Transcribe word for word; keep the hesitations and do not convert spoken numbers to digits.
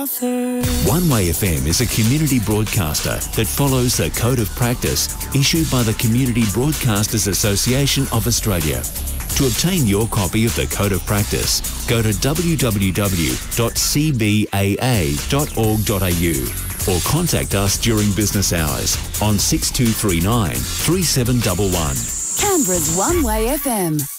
author. One Way F M is a community broadcaster that follows the Code of Practice issued by the Community Broadcasters Association of Australia. To obtain your copy of the Code of Practice, go to w w w dot c b a a dot org dot a u or contact us during business hours on six two three nine, three seven one one. Canberra's One Way F M.